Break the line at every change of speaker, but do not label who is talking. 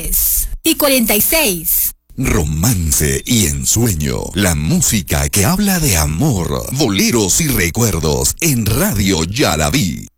10:46.
Romance y ensueño, la música que habla de amor, boleros y recuerdos en Radio Ya la Vi.